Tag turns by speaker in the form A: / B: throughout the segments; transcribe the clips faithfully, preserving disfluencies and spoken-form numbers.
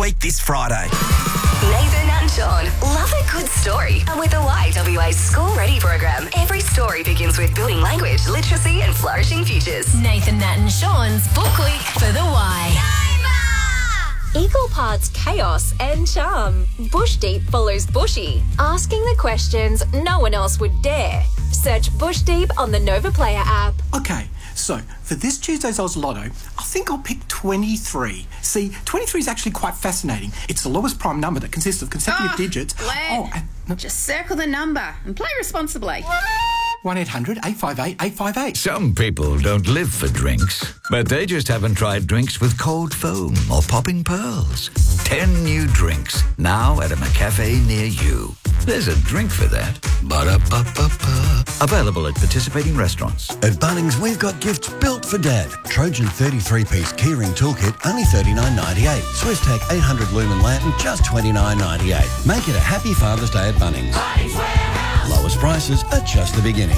A: Week this Friday.
B: Nathan and Sean love a good story. And with the Y W A School Ready program, every story begins with building language, literacy and flourishing futures.
C: Nathan, Nat and Sean's Book Week for the Y.
D: Equal parts chaos and charm. Bush Deep follows Bushy, asking the questions no one else would dare. Search Bush Deep on the Nova Player app.
A: Okay, so for this Tuesday's Oz Lotto, I think I'll pick twenty-three. See, twenty-three is actually quite fascinating. It's the lowest prime number that consists of consecutive
E: oh,
A: digits.
E: Glenn,
A: oh, and, no.
E: just circle the number and play responsibly.
A: one eight hundred eight five eight eight five eight.
F: Some people don't live for drinks, but they just haven't tried drinks with cold foam or popping pearls. Ten new drinks, now at a McCafe near you. There's a drink for that. Ba-da-ba-ba-ba. Available at participating restaurants.
G: At Bunnings, we've got gifts built for Dad. Trojan thirty-three piece keyring toolkit, only thirty-nine ninety-eight. Swiss-Tac eight hundred lumen lantern, just twenty-nine ninety-eight. Make it a happy Father's Day at Bunnings. Lowest prices are just the beginning.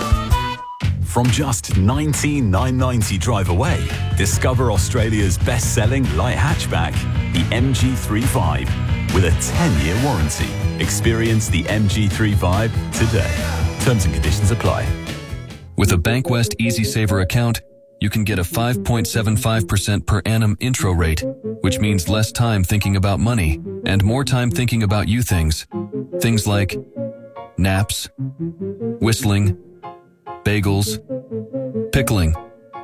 H: From just nineteen nine ninety drive away, discover Australia's best-selling light hatchback, the M G thirty-five, with a ten-year warranty. Experience the M G thirty-five today. Terms and conditions apply.
I: With a Bankwest EasySaver account, you can get a five point seven five percent per annum intro rate, which means less time thinking about money and more time thinking about you things. Things like naps, whistling, bagels, pickling,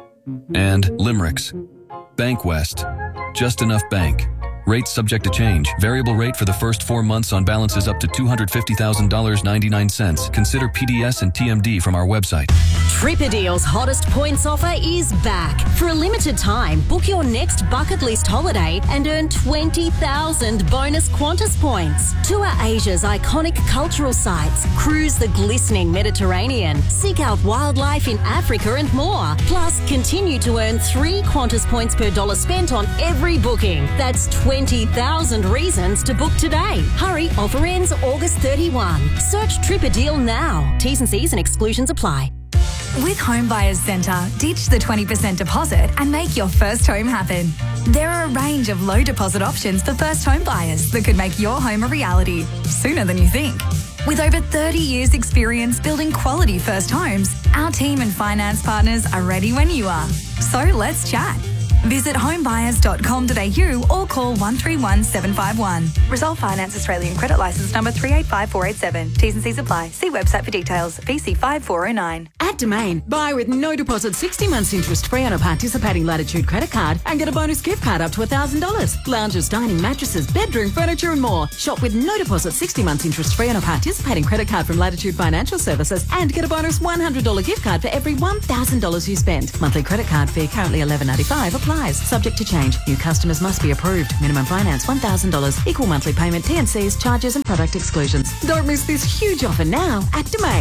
I: and limericks. Bankwest. Just enough bank. Rates subject to change. Variable rate for the first four months on balances up to two hundred fifty thousand dollars and ninety-nine cents. Consider P D S and T M D from our website.
C: Tripadeal's hottest points offer is back. For a limited time, book your next bucket list holiday and earn twenty thousand bonus Qantas points. Tour Asia's iconic cultural sites, cruise the glistening Mediterranean, seek out wildlife in Africa and more. Plus, continue to earn three Qantas points per dollar spent on every booking. That's twenty thousand reasons to book today. Hurry, offer ends August thirty-first. Search Tripadeal now. T's and C's and exclusions apply.
J: With Home Buyers Centre, ditch the twenty percent deposit and make your first home happen. There are a range of low deposit options for first home buyers that could make your home a reality sooner than you think. With over thirty years experience building quality first homes, our team and finance partners are ready when you are. So let's chat. Visit homebuyers dot com dot a u or call one three one seven five one. Resolve Finance Australian Credit Licence number three eight five four eight seven. T's and C's apply. See website for details. V C five four oh nine.
K: At Domain, buy with no deposit, sixty months interest free on a participating Latitude credit card and get a bonus gift card up to one thousand dollars. Lounges, dining, mattresses, bedroom, furniture and more. Shop with no deposit, sixty months interest free on a participating credit card from Latitude Financial Services and get a bonus one hundred dollars gift card for every one thousand dollars you spend. Monthly credit card fee currently eleven ninety-five applies. Subject to change. New customers must be approved. Minimum finance one thousand dollars. Equal monthly payment. T and C's, charges and product exclusions. Don't miss this huge offer now at Domain.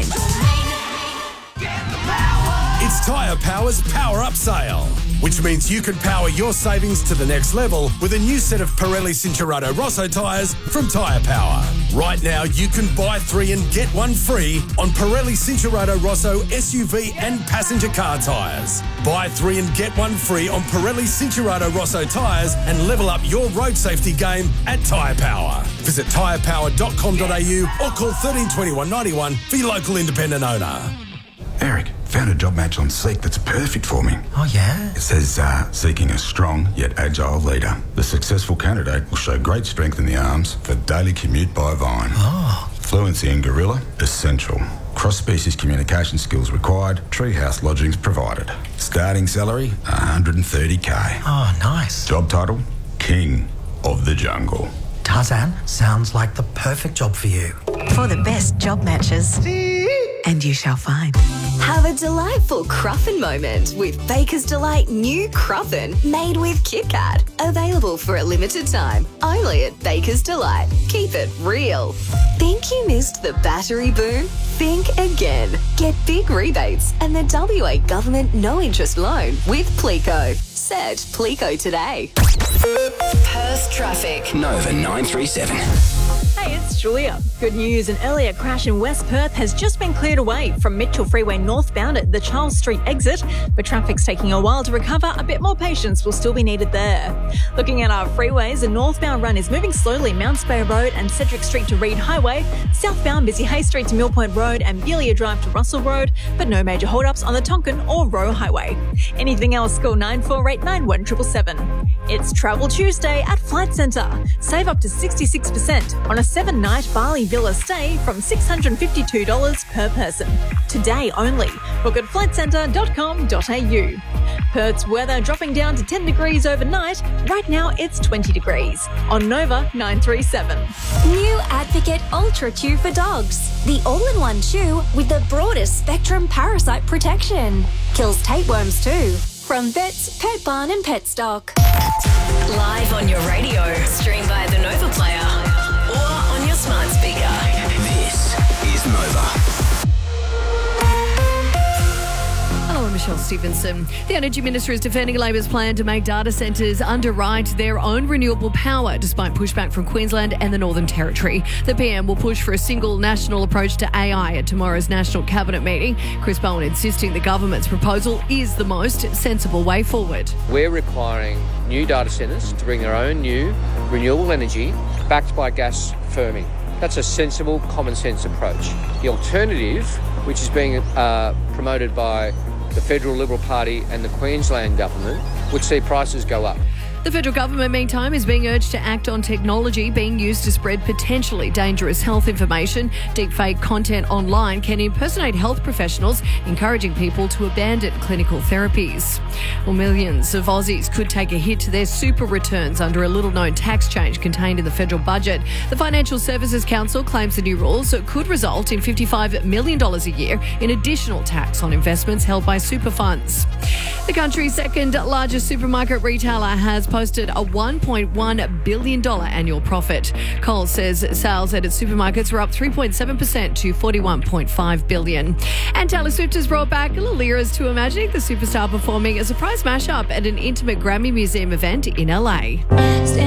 L: It's Tyre Power's Power Up Sale, which means you can power your savings to the next level with a new set of Pirelli Cinturato Rosso tyres from Tyre Power. Right now, you can buy three and get one free on Pirelli Cinturato Rosso S U V and passenger car tyres. Buy three and get one free on Pirelli Cinturato Rosso tyres and level up your road safety game at Tyre Power. Visit tyre power dot com dot a u or call thirteen twenty-one ninety-one for your local independent owner.
M: Eric, found a job match on Seek that's perfect for me.
N: Oh, yeah?
M: It says, uh, seeking a strong yet agile leader. The successful candidate will show great strength in the arms for daily commute by Vine.
N: Oh.
M: Fluency in Gorilla, essential. Cross-species communication skills required. Treehouse lodgings provided. Starting salary, one hundred thirty k.
N: Oh, nice.
M: Job title, King of the Jungle.
N: Tarzan, sounds like the perfect job for you.
O: For the best job matches. And you shall find.
B: Have a delightful Cruffin moment with Baker's Delight new Cruffin made with Kit Kat. Available for a limited time, only at Baker's Delight. Keep it real. Think you missed the battery boom? Think again. Get big rebates and the W A government no interest loan with Plico. Search Plico today.
P: Perth traffic.
Q: Nova nine three seven.
D: Hey,
P: Hey, it's Julia. Good news, an earlier crash in West Perth has just been cleared away from Mitchell Freeway northbound at the Charles Street exit, but traffic's taking a while to recover. A bit more patience will still be needed there. Looking at our freeways, the northbound run is moving slowly, Mounts Bay Road and Cedric Street to Reed Highway, southbound Busy Hay Street to Mill Point Road and Belia Drive to Russell Road, but no major hold-ups on the Tonkin or Roe Highway. Anything else, call nine four eight nine one seven seven seven. It's Travel Tuesday at Flight Centre. Save up to sixty-six percent on a seven-night Bali Villa stay from six hundred fifty-two dollars per person. Today only. Book at flight centre dot com dot a u. Perth's weather dropping down to ten degrees overnight. Right now it's twenty degrees. On Nova nine three seven.
D: New Advocate Ultra Chew for dogs. The all-in-one chew with the broadest spectrum parasite protection. Kills tapeworms too. From Vets, Pet Barn and Pet Stock.
B: Live on your radio, stream via the Nova Player or on your smart speaker.
Q: This is Nova.
R: Hello, I'm Michelle Stevenson. The Energy Minister is defending Labor's plan to make data centres underwrite their own renewable power, despite pushback from Queensland and the Northern Territory. The P M will push for a single national approach to A I at tomorrow's National Cabinet meeting. Chris Bowen insisting the government's proposal is the most sensible way forward.
S: We're requiring new data centres to bring their own new renewable energy backed by gas firming. That's a sensible, common sense approach. The alternative, which is being uh, promoted by the Federal Liberal Party and the Queensland Government, would see prices go up.
R: The federal government, meantime, is being urged to act on technology being used to spread potentially dangerous health information. Deepfake content online can impersonate health professionals, encouraging people to abandon clinical therapies. Well, millions of Aussies could take a hit to their super returns under a little-known tax change contained in the federal budget. The Financial Services Council claims the new rules could result in fifty-five million dollars a year in additional tax on investments held by super funds. The country's second largest supermarket retailer has posted a one point one billion dollars annual profit. Coles says sales at its supermarkets were up three point seven percent to forty-one point five billion dollars. And Taylor Swift has brought back little eras to Imagining the superstar performing a surprise mashup at an intimate Grammy Museum event in L A.